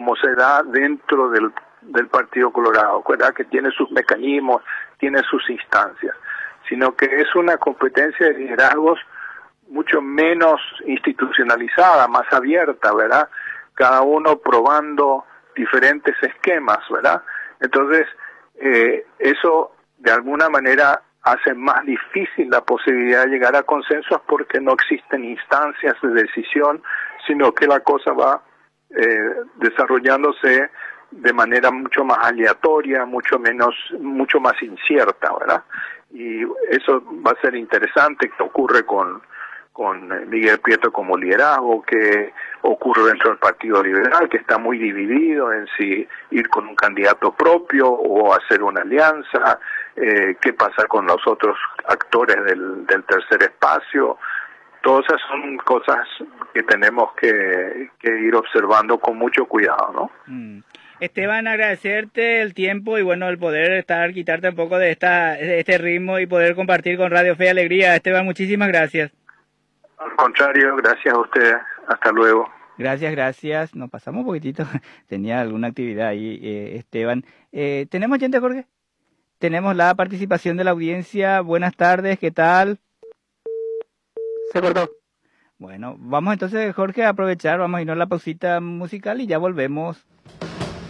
como se da dentro del Partido Colorado, ¿verdad? Que tiene sus mecanismos, tiene sus instancias, sino que es una competencia de liderazgos mucho menos institucionalizada, más abierta, ¿verdad? Cada uno probando diferentes esquemas, ¿verdad? Entonces, eso de alguna manera hace más difícil la posibilidad de llegar a consensos porque no existen instancias de decisión, sino que la cosa va desarrollándose de manera mucho más aleatoria, mucho más incierta, ¿verdad? Y eso va a ser interesante que ocurre con Miguel Prieto como liderazgo, que ocurre dentro del Partido Liberal, que está muy dividido en si ir con un candidato propio o hacer una alianza, qué pasa con los otros actores del tercer espacio. Todas esas son cosas que tenemos que ir observando con mucho cuidado, ¿no? Esteban, agradecerte el tiempo y bueno, el poder quitarte un poco de este ritmo y poder compartir con Radio Fe y Alegría. Esteban, muchísimas gracias. Al contrario, gracias a ustedes. Hasta luego. Gracias. Nos pasamos un poquitito. Tenía alguna actividad ahí, Esteban. ¿Tenemos gente, Jorge? Tenemos la participación de la audiencia. Buenas tardes, ¿qué tal? Se cortó. Bueno, vamos entonces, Jorge, a aprovechar. Vamos a irnos a la pausita musical y ya volvemos.